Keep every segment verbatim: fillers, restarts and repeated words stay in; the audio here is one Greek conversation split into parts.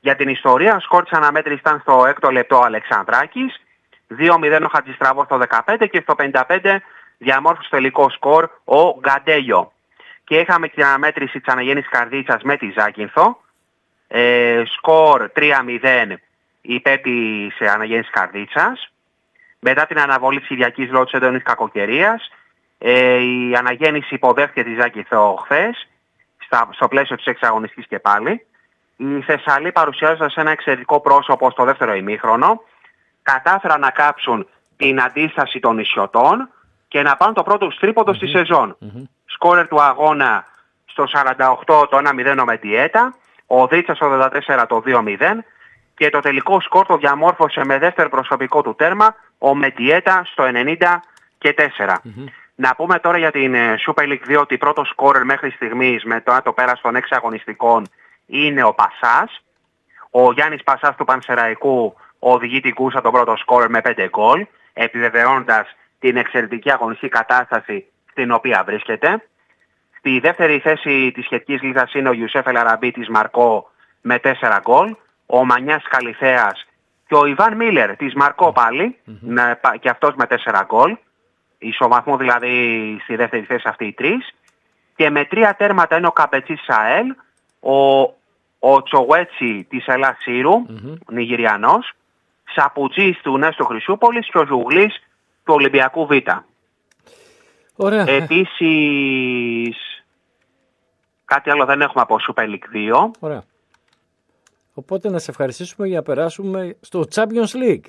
Για την ιστορία, σκορ της αναμέτρησης ήταν στο έκτο λεπτό ο Αλεξανδράκης, δύο μηδέν ο Χατζηστραβός στο δεκαπέντε και στο πενήντα πέντε διαμόρφωσε τελικό σκορ ο Γκαντέλιο. Και είχαμε και την αναμέτρηση της Αναγέννησης Καρδίτσας με τη Ζάκυνθο. Ε, σκορ τρία μηδέν υπέρ της Αναγέννησης Καρδίτσας. Μετά την αναβολή της Κυριακής λόγω της έντονης κακοκαιρίας, ε, η Αναγέννηση υποδέχθηκε τη Ζάκυνθο χθες, στο πλαίσιο της εξαγωνιστικής και πάλι. Οι Θεσσαλοί, παρουσιάζοντας ένα εξαιρετικό πρόσωπο στο δεύτερο ημίχρονο, κατάφεραν να κάψουν την αντίσταση των νησιωτών και να πάρουν το πρώτο τους τρίποντο mm-hmm. στη σεζόν. Mm-hmm. Σκόρερ του αγώνα στο σαράντα οκτώ το ένα μηδέν ο Μετιέτα, ο Δρίτσας στο ογδόντα τέσσερα το δύο μηδέν και το τελικό σκορ το διαμόρφωσε με δεύτερο προσωπικό του τέρμα ο Μετιέτα στο ενενήντα τέσσερα. Mm-hmm. Να πούμε τώρα για την Super League δύο ότι πρώτο σκόρερ μέχρι στιγμής με το, το πέρας των έξι αγωνιστικών είναι ο Πασάς. Ο Γιάννης Πασάς του Πανσεραϊκού οδηγεί την Κούσα τον πρώτο σκόρερ με πέντε γκολ, επιβεβαιώνοντας την εξαιρετική αγωνιστική κατάσταση στην οποία βρίσκεται. Στη δεύτερη θέση της σχετικής λίστας είναι ο Ιουσέφ Ελαραμπή της Μαρκό με τέσσερα γκολ, ο Μανιάς Καλυθέας και ο Ιβάν Μίλερ της Μαρκό πάλι, mm-hmm. και αυτός με τέσσερα γκολ. Ισοβαθμού δηλαδή στη δεύτερη θέση αυτοί οι τρεις. Και με τρία τέρματα είναι ο Καμπετσής Σαέλ, ο, ο Τσογουέτσι της Ελλάς Σύρου, mm-hmm. Νιγηριανός, Σαπουτζής του Νέστου Χρυσούπολης και ο Ζουγλής του Ολυμπιακού Β. Ωραία. Επίσης, κάτι άλλο δεν έχουμε από Super League δύο. Ωραία. Οπότε να σε ευχαριστήσουμε για να περάσουμε στο Champions League.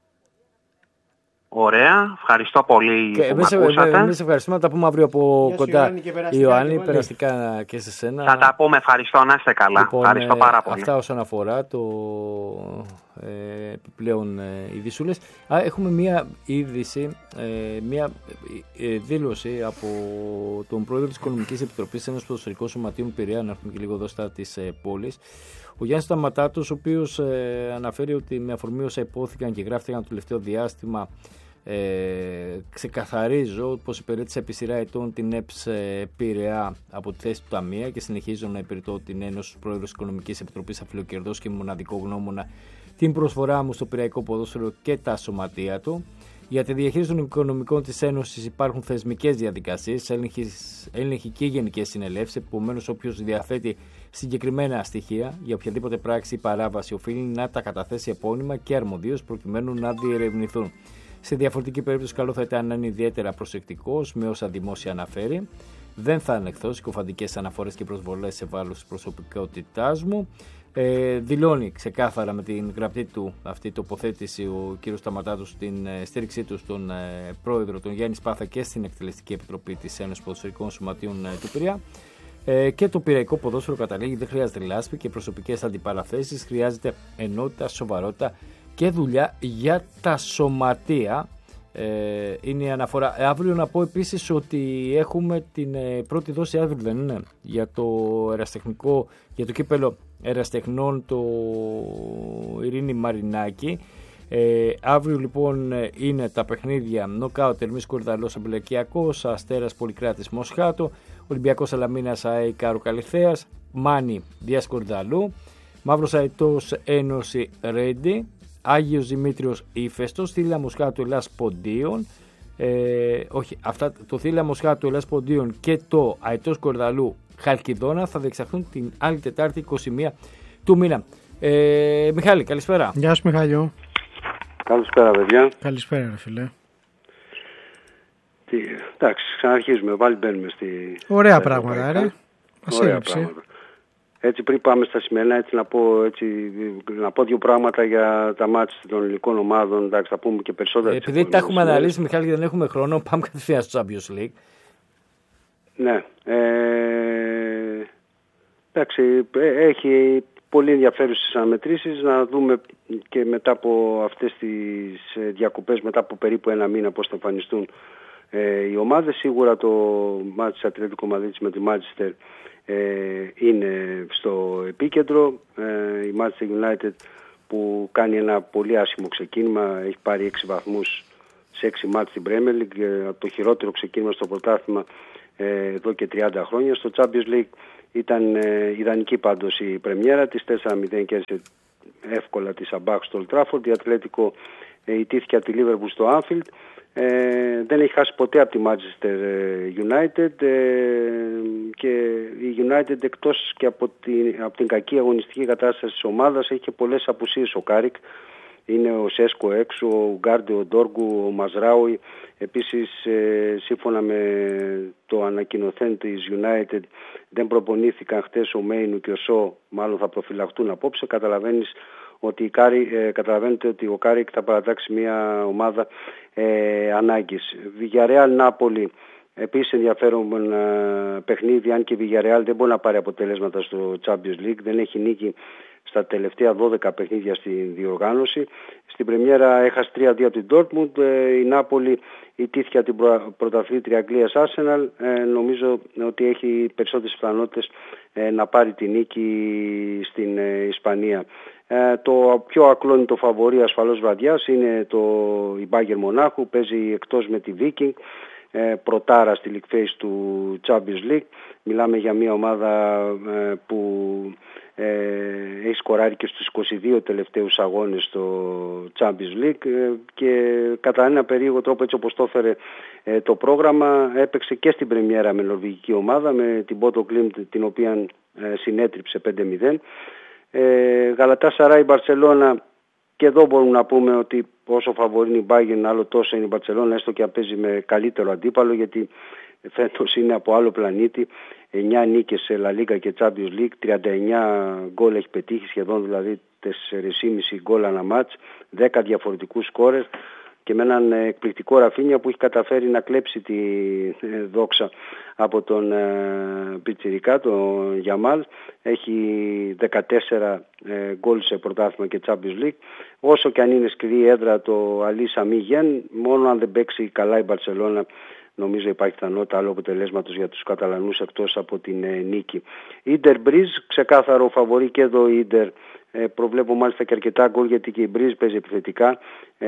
Ωραία, ευχαριστώ πολύ και που εμείς, με ακούσατε. Εμείς ευχαριστούμε, να τα πούμε αύριο από Γεια κοντά. Ιωάννη, Ιωάννη, περαστικά και σε σένα. Θα τα πούμε, ευχαριστώ, να είστε καλά. Λοιπόν, ευχαριστώ πάρα πολύ. Αυτά όσον αφορά το ε, επιπλέον ε, ειδησούλες. Α, έχουμε μία είδηση, ε, μία ε, δήλωση από τον πρόεδρο της Οικονομικής Επιτροπής Ένωσης Ποδοσφαιρικών Σωματείων Πειραιά, να έρθουμε και λίγο εδώ στα της ε, πόλης. Ο Γιάννης Σταματάτος, ο οποίος ε, αναφέρει ότι με αφορμή όσα υπόθηκαν και γράφτηκαν το τελευταίο διάστημα, ε, ξεκαθαρίζω πως υπηρέτησα επί σειρά ετών την ΕΠΣ ε, Πειραιά από τη θέση του Ταμεία και συνεχίζω να υπηρετώ την Ένωση του Πρόεδρου της Οικονομικής Επιτροπής Αφιλοκερδός και μοναδικό γνώμονα την προσφορά μου στο πειραϊκό ποδόσφαιρο και τα σωματεία του. Για τη διαχείριση των οικονομικών της Ένωσης υπάρχουν θεσμικές διαδικασίες, έλεγχοι και γενικές συνελεύσεις. Επομένως, όποιος διαθέτει συγκεκριμένα στοιχεία για οποιαδήποτε πράξη ή παράβαση οφείλει να τα καταθέσει επώνυμα και αρμοδίως προκειμένου να διερευνηθούν. Σε διαφορετική περίπτωση, καλό θα ήταν να είναι ιδιαίτερα προσεκτικός με όσα δημόσια αναφέρει. Δεν θα ανεχθώ συκοφαντικές αναφορές και προσβολές σε βάρος της προσωπικότητάς μου. Ε, δηλώνει ξεκάθαρα με την γραπτή του αυτή τοποθέτηση ο κ. Σταματάτος την ε, στήριξή του στον ε, πρόεδρο τον Γιάννη Σπάθα και στην Εκτελεστική Επιτροπή της Ένωσης Ποδοσφαιρικών Σωματείων ε, του Πειραιά. Ε, και το πειραϊκό ποδόσφαιρο καταλήγει, δεν χρειάζεται λάσπη και προσωπικές αντιπαραθέσεις, χρειάζεται ενότητα, σοβαρότητα και δουλειά για τα σωματεία. Ε, είναι η αναφορά. Ε, αύριο να πω επίσης ότι έχουμε την ε, πρώτη δόση, αύριο δεν είναι, για το ερασιτεχνικό, για το κύπελο ερασιτεχνών το Ειρήνη Μαρινάκη. Ε, αύριο λοιπόν είναι τα παιχνίδια νοκάουτ Ερμής Κορδαλός Αμπελακιακός, Αστέρας Πολυκράτης Μοσχάτο, Ολυμπιακός Αλαμίνας ΑΕ Κάρου Καλυθέας, Μάνι Δίας Κορδαλού, Μαύρος Αετός Ένωση Ρέντι, Άγιος Δημήτριος Ήφαιστος, Θήλια Μοσχάτου Ελλάς Ποντίων, ε, όχι, αυτά, το Θήλια Μοσχάτου Ελλάς Ποντίων και το Αετός Κορδαλού Χαλκιδόνα θα διεξαχθούν την άλλη Τετάρτη είκοσι μία του μήνα. Ε, Μιχάλη, καλησπέρα. Γεια σου Μιχάλιο. Καλησπέρα παιδιά. Καλησπέρα ρε φίλε. Τι, εντάξει, ξαναρχίζουμε, πάλι μπαίνουμε στη... Ωραία πράγματα ρε. Ωραία πράγματα. Έτσι πριν πάμε στα σημερινά, έτσι να πω, έτσι, να πω δύο πράγματα για τα μάτς των ελληνικών ομάδων. Εντάξει, θα πούμε και περισσότερα. Ε, επειδή τα έχουμε αναλύσει Μιχάλη και δεν έχουμε χρόνο, πάμε κατευθείαν στο Champions League. Ναι. Ε, εντάξει, έχει πολύ ενδιαφέρουσες αναμετρήσεις. Να δούμε και μετά από αυτές τις διακοπές, μετά από περίπου ένα μήνα, πώς θα εμφανιστούν ε, οι ομάδες. Σίγουρα το μάτς Ατλέτικο Μαδρίτης με τη Manchester ε, είναι στο επίκεντρο. Ε, η Manchester United που κάνει ένα πολύ άσχημο ξεκίνημα, έχει πάρει έξι βαθμούς σε έξι μάτς στην Premier League, ε, το χειρότερο ξεκίνημα στο πρωτάθλημα ε, εδώ και τριάντα χρόνια. Στο Champions League ήταν ε, ιδανική πάντως η πρεμιέρα της, τέσσερα μηδέν κέρδισε εύκολα τη Σαμπάχ στο Old Trafford. Η Ατλέτικο ιτήθηκε από τη Liverpool στο Anfield. Ε, δεν έχει χάσει ποτέ από τη Manchester United ε, και η United, εκτός και από την, από την κακή αγωνιστική κατάσταση της ομάδας, έχει και πολλές απουσίες. Ο Κάρικ, είναι ο Σέσκο έξω, ο Γκάρντε, ο Ντόργκου, ο Μαζράουι. Επίσης, ε, σύμφωνα με το ανακοινωθέν της United, δεν προπονήθηκαν χτες ο Μέινου και ο Σο, μάλλον θα προφυλαχτούν απόψε. Καταλαβαίνεις ότι η Κάρι, ε, καταλαβαίνετε ότι ο Κάρικ θα παρατάξει μια ομάδα ε, ανάγκης. Villarreal Νάπολη, επίσης ενδιαφέρον ε, παιχνίδι, αν και η Villarreal δεν μπορεί να πάρει αποτελέσματα στο Champions League, δεν έχει νίκη στα τελευταία δώδεκα παιχνίδια στην διοργάνωση. Στην πρεμιέρα έχασε τρία δύο από την Dortmund. Ε, η Νάπολη ιτήθηκε από την προ, πρωταθλήτρια Αγγλίας Arsenal. Ε, νομίζω ότι έχει περισσότερες πιθανότητες ε, να πάρει τη νίκη στην ε, Ισπανία. Ε, το πιο ακλόνητο φαβορί ασφαλώς βραδιάς είναι το, η Bayern Μονάχου, παίζει εκτός με τη Viking, ε, πρωτάρα στη League Phase του Champions League. Μιλάμε για μια ομάδα ε, που ε, έχει σκοράρει και στους είκοσι δύο τελευταίους αγώνες στο Champions League ε, και κατά ένα περίεργο τρόπο, έτσι όπως το έφερε ε, το πρόγραμμα, έπαιξε και στην πρεμιέρα με νορβηγική ομάδα, με την Bodo Glimt, την οποία ε, συνέτριψε πέντε μηδέν. Ε, Γαλατάσαράι, Μπαρσελόνα, και εδώ μπορούμε να πούμε ότι όσο φαβορεί είναι η Bayern, άλλο τόσο είναι η Μπαρσελόνα, έστω και αν παίζει με καλύτερο αντίπαλο, γιατί φέτος είναι από άλλο πλανήτη. εννιά νίκες σε La Liga και Champions League, τριάντα εννιά γκολ έχει πετύχει, σχεδόν δηλαδή τέσσερα κόμμα πέντε γκολ ανά μάτς, δέκα διαφορετικούς σκόρερ και με έναν εκπληκτικό Ραφίνια που έχει καταφέρει να κλέψει τη δόξα από τον πιτσιρικά, τον Γιαμάλ. Έχει δεκατέσσερα γκολ σε πρωτάθλημα και Champions League. Όσο και αν είναι σκληρή έδρα το Αλί Σαμί Γεν, μόνο αν δεν παίξει καλά η Μπαρσελόνα, νομίζω υπάρχει πιθανότητα άλλο αποτελέσματος για τους Καταλανούς εκτός από την ε, νίκη. Ίντερ Μπριζ, ξεκάθαρο φαβορί και εδώ η Ίντερ. Ε, προβλέπω μάλιστα και αρκετά γκολ, γιατί και η Μπριζ παίζει επιθετικά.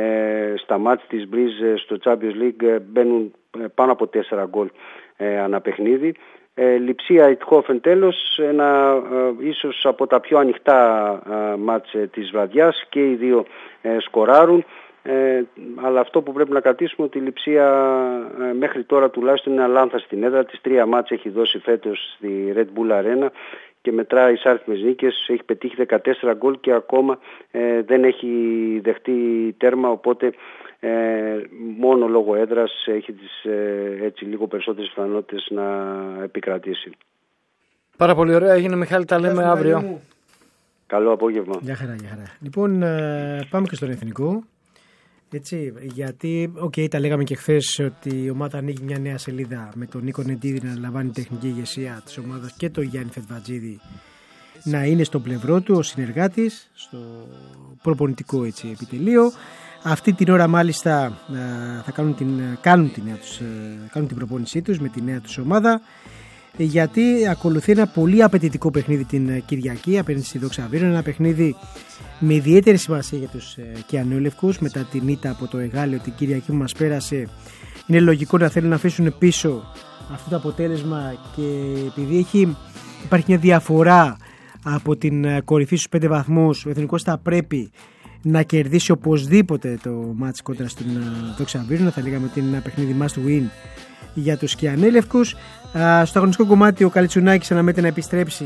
Ε, στα μάτς της Μπριζ στο Champions League ε, μπαίνουν ε, πάνω από τέσσερα γκολ ε, ανά παιχνίδι. Ε, Λιψία Αιτχόφεν τέλος, ένα ε, ίσως από τα πιο ανοιχτά ε, μάτς ε, της βραδιάς, και οι δύο ε, σκοράρουν. Ε, αλλά αυτό που πρέπει να κρατήσουμε, ότι η Λιψία ε, μέχρι τώρα τουλάχιστον είναι αλάνθαστη στην έδρα της. Τρία μάτς έχει δώσει φέτος στη Red Bull Arena και μετράει εισάριθμες νίκες, έχει πετύχει δεκατέσσερα γκολ και ακόμα ε, δεν έχει δεχτεί τέρμα, οπότε ε, μόνο λόγω έδρας έχει τις, ε, έτσι λίγο περισσότερες πιθανότητες να επικρατήσει. Πάρα πολύ ωραία, έγινε Μιχάλη, τα λέμε αύριο. Μου. Καλό απόγευμα. Γεια χαρά, γεια χαρά. Λοιπόν, ε, πάμε και στον εθνικό. Έτσι, γιατί, οκ, okay, τα λέγαμε και χθες ότι η ομάδα ανοίγει μια νέα σελίδα με τον Νίκο Νεντίδη να λαμβάνει τεχνική ηγεσία της ομάδας και τον Γιάννη Φετβατζίδη να είναι στο πλευρό του ο συνεργάτης, στο προπονητικό έτσι, επιτελείο. Αυτή την ώρα μάλιστα θα κάνουν την, κάνουν την, νέα τους, κάνουν την προπόνησή τους με τη νέα τους ομάδα, γιατί ακολουθεί ένα πολύ απαιτητικό παιχνίδι την Κυριακή απέναντι στη Δόξα Βίρων, ένα παιχνίδι με ιδιαίτερη σημασία για τους κιανόλευκους μετά την ήττα από το Εγάλεο την Κυριακή που μας πέρασε. Είναι λογικό να θέλουν να αφήσουν πίσω αυτό το αποτέλεσμα, και επειδή έχει, υπάρχει μια διαφορά από την κορυφή στους πέντε βαθμούς, ο Εθνικός θα πρέπει να κερδίσει οπωσδήποτε το μάτς κόντρα στην Δόξα Βίρων. Θα λέγαμε ότι είναι ένα παιχνίδι must win για τους κιανέλευκους. Στο αγωνιστικό κομμάτι ο Καλιτσουνάκης αναμένεται να επιστρέψει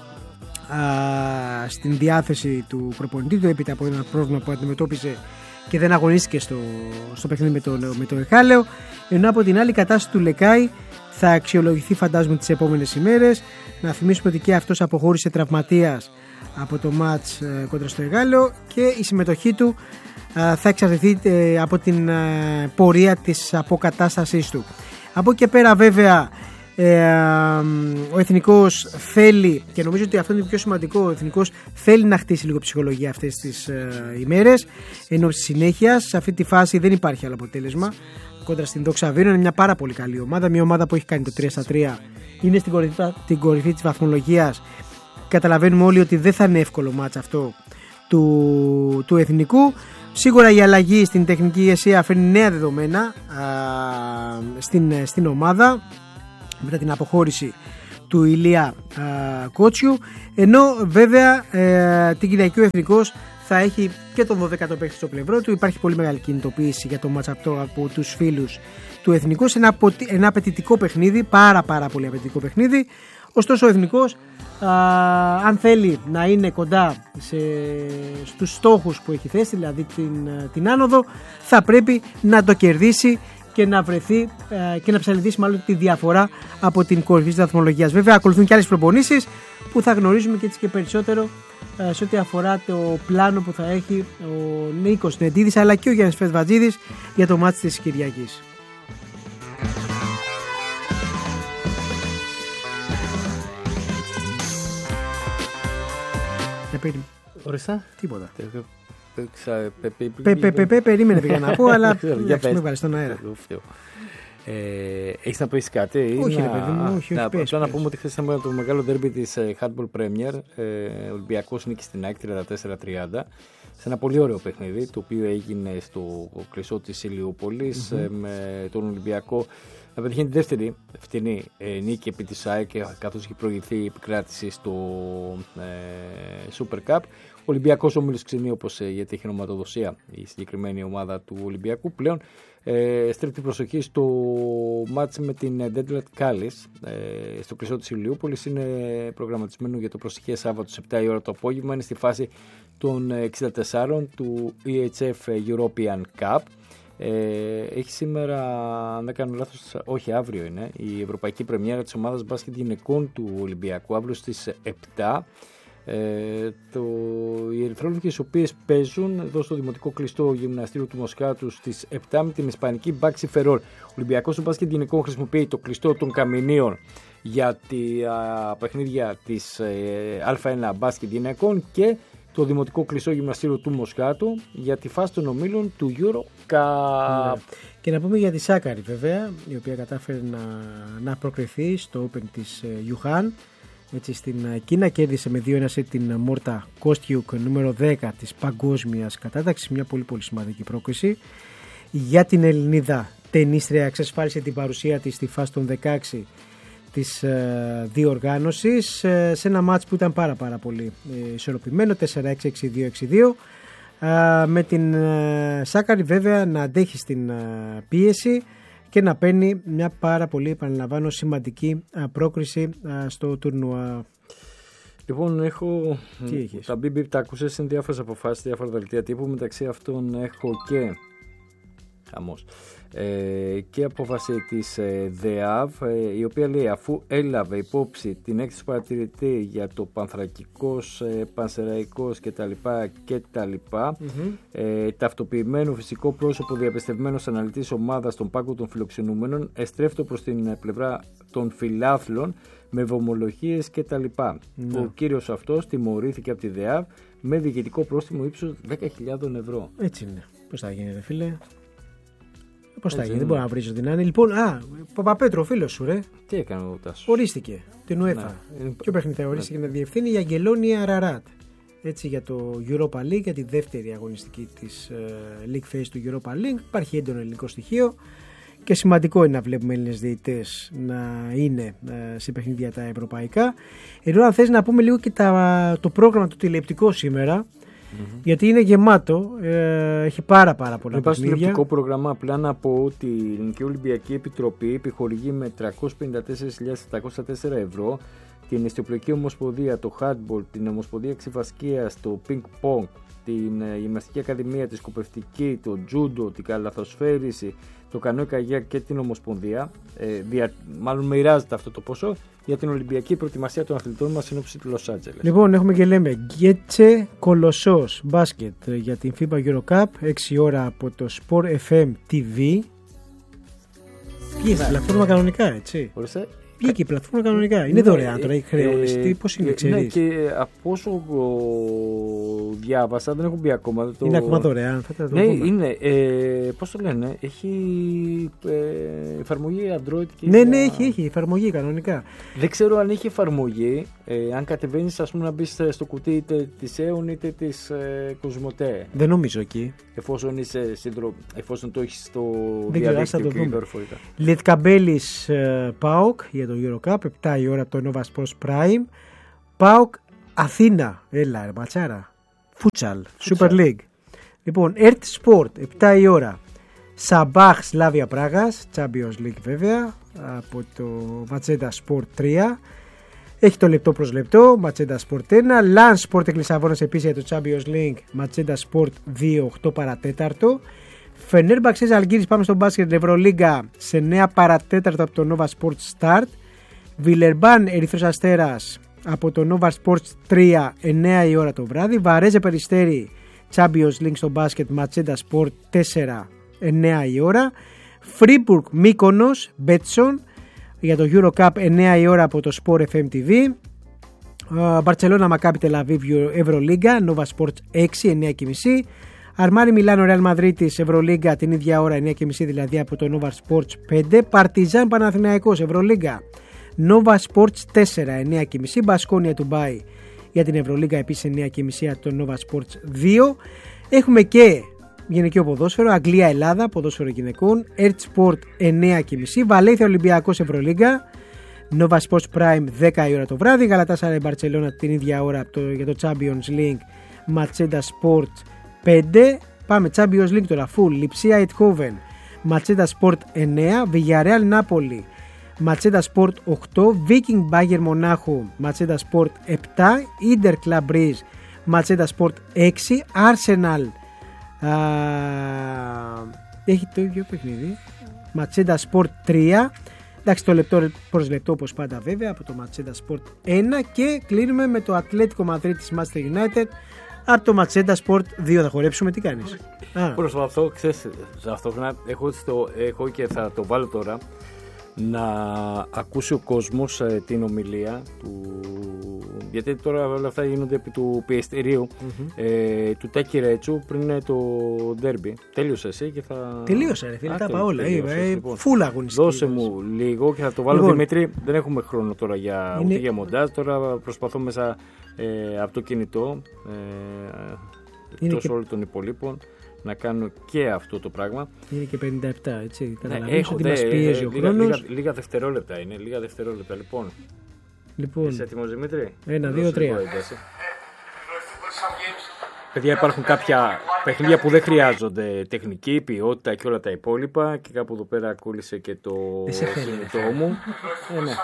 α, στην διάθεση του προπονητή του έπειτα από ένα πρόβλημα που αντιμετώπιζε και δεν αγωνίστηκε στο, στο παιχνίδι με το, με το Εγάλεο, ενώ από την άλλη η κατάσταση του Λεκάη θα αξιολογηθεί φαντάζομαι τις επόμενες ημέρες. Να θυμίσουμε ότι και αυτός αποχώρησε τραυματίας από το μάτς ε, κόντρα στο Εγάλεο και η συμμετοχή του ε, θα εξαρτηθεί ε, από την ε, πορεία της αποκατάστασής του. Από εκεί πέρα βέβαια ε, ο Εθνικός θέλει, και νομίζω ότι αυτό είναι το πιο σημαντικό, ο Εθνικός θέλει να χτίσει λίγο ψυχολογία αυτές τις ε, ημέρες, ενώ στη συνέχεια σε αυτή τη φάση δεν υπάρχει άλλο αποτέλεσμα κόντρα στην Δόξα Βίρων. Είναι μια πάρα πολύ καλή ομάδα, μια ομάδα που έχει κάνει το τρία στα τρία, είναι στην κορυφή, την κορυφή της βαθμολογίας. Καταλαβαίνουμε όλοι ότι δεν θα είναι εύκολο μάτς αυτό του, του Εθνικού. Σίγουρα η αλλαγή στην τεχνική ηγεσία φέρνει νέα δεδομένα α, στην, στην ομάδα μετά την αποχώρηση του Ηλία α, Κότσιου, ενώ βέβαια ε, την Κυριακή ο Εθνικός θα έχει και τον δωδέκατο παίκτη στο πλευρό του. Υπάρχει πολύ μεγάλη κινητοποίηση για το μάτς αυτό από τους φίλους του Εθνικού. Ένα, ένα απαιτητικό παιχνίδι, πάρα πάρα πολύ απαιτητικό παιχνίδι. Ωστόσο ο Εθνικός, α, αν θέλει να είναι κοντά σε, στους στόχους που έχει θέσει, δηλαδή την, την άνοδο, θα πρέπει να το κερδίσει και να βρεθεί ε, και να ψαλιδίσει μάλλον τη διαφορά από την κορυφή της βαθμολογίας. Βέβαια ακολουθούν και άλλες προπονήσεις που θα γνωρίζουμε και έτσι και περισσότερο ε, σε ό,τι αφορά το πλάνο που θα έχει ο Νίκος Νεντίδης αλλά και ο Γιάννης Φετβατζίδης για το μάτς της Κυριακής. Ορίστε. Τίποτα. Περίμενε πήγα να πω, αλλά με βάλει στον αέρα. Έχεις να πεις κάτι? Όχι ρε παιδί μου, όχι. Απλά να πούμε ότι χθες ήταν το μεγάλο ντέρμπι της Handball Premier. Ολυμπιακός νίκη στην ΑΕΚ τριάντα τέσσερα τριάντα. Σε ένα πολύ ωραίο παιχνίδι, το οποίο έγινε στο κλεισό της Ηλιούπολης, με τον Ολυμπιακό να πετυχαίνει τη δεύτερη φτηνή ε, νίκη επί της ΑΕΚ, καθώς έχει προηγηθεί η επικράτηση στο ε, Super Cup. Ο Ολυμπιακός όμιλος ξενεί, όπως ε, γιατί έχει ονοματοδοσία η συγκεκριμένη ομάδα του Ολυμπιακού. Πλέον ε, στρέφει την προσοχή στο μάτς με την Ντέντλατ Κάλις ε, στο κλεισό της Ηλιούπολης. Είναι προγραμματισμένο για το προσεχές Σάββατο στις επτά η ώρα το απόγευμα. Είναι στη φάση των εξήντα τεσσάρων του ι έιτς εφ European Cup. Ε, έχει σήμερα, αν δεν κάνω λάθος, όχι αύριο είναι, η ευρωπαϊκή πρεμιέρα της ομάδας μπάσκετ γυναικών του Ολυμπιακού, αύριο στις επτά. Ε, το, οι ερυθρόλογες οι οποίες παίζουν εδώ στο δημοτικό κλειστό γυμναστήριο του Μοσχάτου στις επτά με την ισπανική Μπάξη Φερόλ. Ο Ολυμπιακός του μπάσκετ γυναικών χρησιμοποιεί το κλειστό των Καμενίων για τη α, παιχνίδια της ε, Α1 μπάσκετ γυναικών και το δημοτικό κλειστό γυμναστήριο του Μοσχάτου για τη φάση των ομίλων του Euro Cup. Και να πούμε για τη Σάκαρη βέβαια, η οποία κατάφερε να, να προκριθεί στο Open της Ιουχάν. Έτσι, στην Κίνα κέρδισε με δύο ένα σετ την Μόρτα Κόστιουκ νούμερο δέκα της παγκόσμιας κατάταξης, μια πολύ πολύ σημαντική πρόκριση. Για την Ελληνίδα τενίστρια εξασφάλισε την παρουσία της στη φάση των δεκαέξι της ε, διοργάνωσης ε, σε ένα μάτς που ήταν πάρα πάρα πολύ ε, ισορροπημένο, τέσσερα έξι έξι δύο έξι δύο, ε, με την ε, Σάκαρη βέβαια να αντέχει στην ε, πίεση και να παίρνει μια πάρα πολύ, επαναλαμβάνω, σημαντική ε, πρόκριση ε, στο τουρνουά. Λοιπόν, έχω Τι έχεις? τα μπι μπι τα ακούσες, είναι διάφορες αποφάσεις, διάφορα δελτία τύπου, μεταξύ αυτών έχω και χαμός. Ε, και απόφαση της ε, ΔΕΑΒ, ε, η οποία λέει αφού έλαβε υπόψη την έκθεση παρατηρητή για το πανθρακικός, ε, πανσεραϊκός κτλ, κτλ mm-hmm. ε, ταυτοποιημένο φυσικό πρόσωπο διαπιστευμένος αναλυτής ομάδας των πάγκων των φιλοξενούμενων εστρέφτω προς την πλευρά των φιλάθλων με βομολογίες κτλ. Mm-hmm. Ο κύριος αυτός τιμωρήθηκε από τη ΔΕΑΒ με διοικητικό πρόστιμο ύψους δέκα χιλιάδες ευρώ. Έτσι είναι. Πώς θα γίνει ρε φίλε? Πώς θα γίνει, δεν μπορώ να βρίζω την Άννη. Λοιπόν, α, Παπαπέτρο, φίλος σου, ρε. Τι έκανε ο Τάσος? Ορίστηκε την UEFA. Ναι. Ποιο παιχνίδι θα ορίστηκε να διευθύνει? Η Αγγελόνια Ραράτ. Έτσι για το Europa League, για τη δεύτερη αγωνιστική της uh, League Phase του Europa League. Υπάρχει έντονο ελληνικό στοιχείο και σημαντικό είναι να βλέπουμε Έλληνες διαιτητές να είναι uh, σε παιχνίδια τα ευρωπαϊκά. Ενώ αν θες να πούμε λίγο και τα, το πρόγραμμα του τηλεοπτικό σήμερα. Mm-hmm. Γιατί είναι γεμάτο, ε, έχει πάρα πάρα πολλά παιχνίδια. Υπάρχει τηλεοπτικό πρόγραμμα, απλά να πω ότι η Ελληνική Ολυμπιακή Επιτροπή επιχορηγεί με τριακόσιες πενήντα τέσσερις χιλιάδες επτακόσια τέσσερα ευρώ την Ιστιοπλοϊκή Ομοσπονδία, το Handball, την Ομοσπονδία Ξηφασκίας, το Ping Pong, την Γυμναστική Ακαδημία, τη Σκοπευτική, το Τζούντο, την Καλαθοσφαίριση, το Κανόι Καγιάκ και την Ομοσπονδία. Ε, δια, μάλλον μοιράζεται αυτό το ποσό για την Ολυμπιακή προετοιμασία των αθλητών μας σύνοψη του Λος Άντζελες. Λοιπόν, έχουμε και λέμε Γκέτσε Κολοσσός μπάσκετ για την FIBA Euro Cup, έξι ώρα από το Sport εφ εμ τι βι. Πήγε στην πλατφόρμα κανονικά, έτσι. Ορίστε. Πήγε η πλατφόρμα κανονικά. Είναι δωρεάν τώρα, έχει χρεώνει. Πώς είναι, ξέρεις? Ναι, και από όσο διάβασα, δεν έχω μπει ακόμα. Το... Είναι ακόμα δωρεάν, θα το Ναι, δούμε. είναι. Ε, πώς το λένε, έχει ε, εφαρμογή Android και. Ναι, για... ναι, έχει, έχει εφαρμογή κανονικά. Δεν ξέρω αν έχει εφαρμογή, ε, αν κατεβαίνεις, ας πούμε, να μπεις στο κουτί είτε της Aeon είτε της ε, Κοσμοτέ. Δεν νομίζω εκεί. Εφόσον, είσαι σύντρο... εφόσον το έχεις στο Δεν ξέρω, ας θα διαδίκτυο το και δούμε. δορυφορικά. Λιτκαμπέλης ΠΑΟΚ για το Eurocup, επτά η ώρα από το Nova Sports Prime. ΠΑΟΚ Αθήνα, έλα ρε ματσάρα. Φούτσαλ, Super League. Λοιπόν, Ερτ Sport, επτά η ώρα. Σαμπάχ Σλάβια Πράγας, Champions League βέβαια, από το Ματσέντα Sport τρία. Έχει το λεπτό προς λεπτό, Ματσέντα Sport ένα. Λαν Sport Λισαβόνας επίσης για το Champions League, Ματσέντα Sport δύο, οκτώ παρατέταρτο. Φενέρμπαξες Αλγύρης, πάμε στο μπάσκετ, Ευρωλίγκα σε εννέα παρατέταρτο από το Nova Sports Start. Βιλερμπάν Ερυθρός Αστέρας από το Nova Sports τρία, εννέα η ώρα το βράδυ. Βαρέζε Περιστέρι Champions League στο μπάσκετ, Ματσέντα Sport τέσσερα, εννέα η ώρα. Φρίμπουργκ Μύκονος Μπέτσον για το Eurocup, εννέα η ώρα από το Sport εφ εμ τι βι. Μπαρτσελώνα Μακάμπι Τελαβίβ Ευρωλίγκα, Nova Sports έξι, εννέα και μισή. Αρμάνι Μιλάνο Ρεάλ Μαδρίτης Ευρωλίγκα την ίδια ώρα, εννέα και μισή δηλαδή από το Nova Sports πέντε. Παρτιζάν Παναθηναϊκός Ευρωλίγκα, Nova Sports τέσσερα, εννέα και μισή. Μπασκόνια Ντουμπάι για την Ευρωλίγκα επίσης εννέα και μισή από το Nova Sports δύο. Έχουμε και γυναικείο ποδόσφαιρο, Αγγλία Ελλάδα, ποδόσφαιρο γυναικών, Ερτ Sport εννέα και μισή. Βαλένθια Ολυμπιακός Ευρωλίγκα, Nova Sports Prime δέκα η ώρα το βράδυ. Γαλατάσαραη Μπαρτσελώνα την ίδια ώρα το, για το Champions League, Ματσέντα Sport πέντε. Πάμε Champions League τώρα, full. Λιψία Ειτχόβεν, Ματσέντα Sport εννέα. Villarreal Νάπολη, Ματσέντα Sport οκτώ. Viking Bayern Μονάχου, Ματσέντα Sport επτά. Inter Club Brugge, Ματσέντα Sport έξι. Arsenal α, έχει το ίδιο παιχνίδι, Ματσέντα Sport τρία. Εντάξει, το λεπτό προς λεπτό όπως πάντα βέβαια από το Ματσέντα Sport ένα. Και κλείνουμε με το Ατλέτικο Μαδρίτης Manchester United από το Ματσέντα Sport δύο. Θα χορέψουμε, τι κάνεις? Προσπαθώ, ξέρεις, ταυτόχρονα έχω, στο, έχω και θα το βάλω τώρα να ακούσει ο κόσμος ε, την ομιλία του, γιατί τώρα όλα αυτά γίνονται επί του πιεστηρίου mm-hmm. ε, του Τάκη Ρέτσου πριν ε, το ντέρμπι. Τέλειωσε εσύ και θα... Τελείωσα ρε φίλε, τα είπα όλα. Λοιπόν, φούλα αγωνιστική. Δώσε μου λίγο και θα το βάλω λοιπόν, Δημήτρη. Δεν έχουμε χρόνο τώρα για, είναι... ούτε για μοντάζ. Τώρα προσπαθώ μέσα ε, από το κινητό ε, εκτός και... όλων των υπολείπων να κάνω και αυτό το πράγμα. Είναι και πενήντα επτά, έτσι. Καταλαβαίνεις ναι, έχω, ότι δε, μας πιέζει ε, ο λίγα, χρόνος. Λίγα, λίγα δευτερόλεπτα είναι, λίγα δευτερόλεπτα. Λοιπόν, λοιπόν είσαι έτοιμος Δημήτρη? Ένα, δύο, τρία. Παιδιά, υπάρχουν κάποια παιχνίδια που δεν χρειάζονται τεχνική, ποιότητα και όλα τα υπόλοιπα και κάπου εδώ πέρα κόλλησε και το κινητό μου. ε, ναι.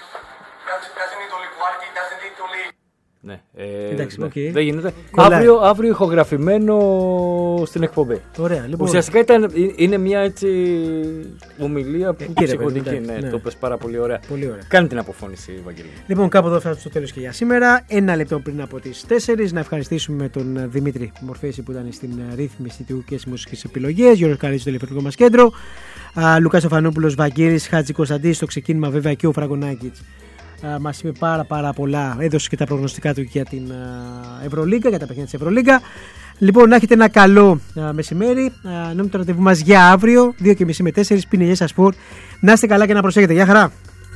Ναι, ε, εντάξει, ναι. Okay. Δεν γίνεται. Αύριο, αύριο ηχογραφημένο στην εκπομπή. Ωραία, λοιπόν. Ουσιαστικά ήταν, είναι μια έτσι ομιλία που ε, ψυχολογική. Ναι, ναι. Το πες πάρα πολύ ωραία. Πολύ ωραία. Κάνε την αποφώνηση, Βαγγέλη. Λοιπόν, κάπου εδώ φτάσαμε στο τέλος και για σήμερα. Ένα λεπτό πριν από τις τέσσερις. Να ευχαριστήσουμε τον Δημήτρη Μορφέση που ήταν στην ρύθμιση του και στις μουσικές επιλογές. Γιώργος Καρίτσος στο τηλεφωνικό μας κέντρο. Α, Λουκάς Οφανόπουλος, Βαγγέλης Χάτζη Κωνσταντής στο ξεκίνημα, βέβαια και ο Φραγκονάκητς. Uh, μας είπε πάρα πάρα πολλά, έδωσε και τα προγνωστικά του για την uh, Ευρωλίγκα, για τα παιχνίδια της Ευρωλίγκα. Λοιπόν, να έχετε ένα καλό uh, μεσημέρι. Uh, Νόμιμο το ραντεβού μας για αύριο, δύο και μισή με τέσσερις, πίνε σας σπορ. Να είστε καλά και να προσέχετε. Γεια χαρά.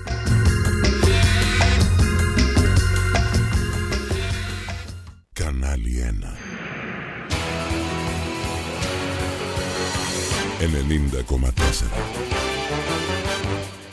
Κανάλι ένα ενενήντα κόμμα τέσσερα